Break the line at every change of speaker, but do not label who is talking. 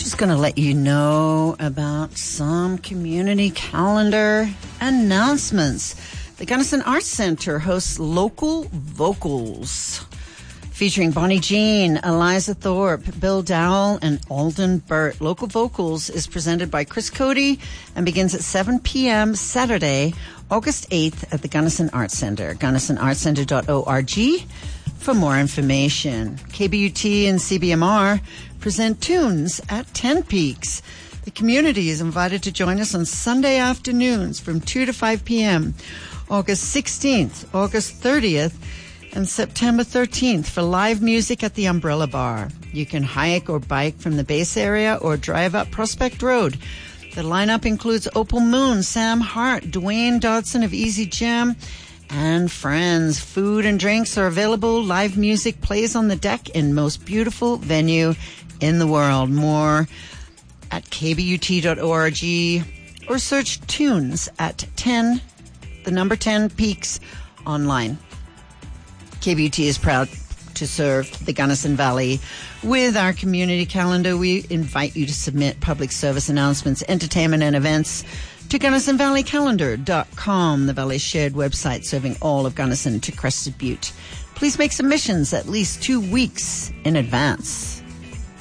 Just going to let you know about some community calendar announcements. The Gunnison Arts Center hosts Local Vocals, featuring Bonnie Jean, Eliza Thorpe, Bill Dowell, and Alden Burt. Local Vocals is presented by Chris Cody and begins at 7 p.m. Saturday, August 8th at the Gunnison Arts Center, gunnisonartscenter.org for more information. KBUT and CBMR present Tunes at 10 Peaks. The community is invited to join us on Sunday afternoons from 2 to 5 p.m., August 16th, August 30th, and September 13th for live music at the Umbrella Bar. You can hike or bike from the base area or drive up Prospect Road. The lineup includes Opal Moon, Sam Hart, Dwayne Dodson of Easy Jam, and friends. Food and drinks are available. Live music plays on the deck in most beautiful venue in the world. More at kbut.org or search Tunes at 10, the number 10 Peaks online. KBUT is proud to serve the Gunnison Valley. With our community calendar, we invite you to submit public service announcements, entertainment, and events to GunnisonValleyCalendar.com, the Valley's shared website serving all of Gunnison to Crested Butte. Please make submissions at least 2 weeks in advance.